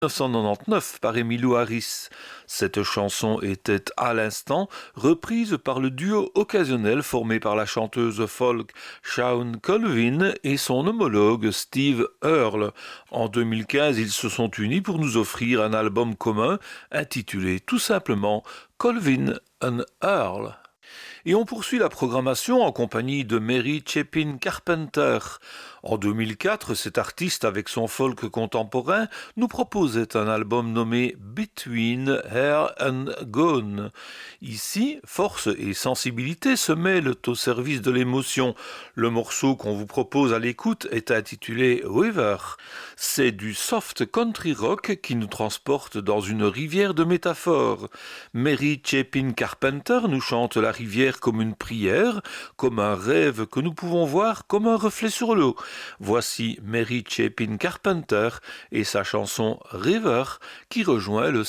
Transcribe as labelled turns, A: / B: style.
A: 1999 par Emmylou Harris. Cette chanson était à l'instant reprise par le duo occasionnel formé par la chanteuse folk Shawn Colvin et son homologue Steve Earle. En 2015, ils se sont unis pour nous offrir un album commun intitulé tout simplement Colvin and Earle. Et on poursuit la programmation en compagnie de Mary Chapin Carpenter. En 2004, cet artiste, avec son folk contemporain, nous proposait un album nommé Between Here and Gone. Ici, force et sensibilité se mêlent au service de l'émotion. Le morceau qu'on vous propose à l'écoute est intitulé River. C'est du soft country rock qui nous transporte dans une rivière de métaphores. Mary Chapin Carpenter nous chante la rivière comme une prière, comme un rêve que nous pouvons voir comme un reflet sur l'eau. Voici Mary Chapin Carpenter et sa chanson River qui rejoint le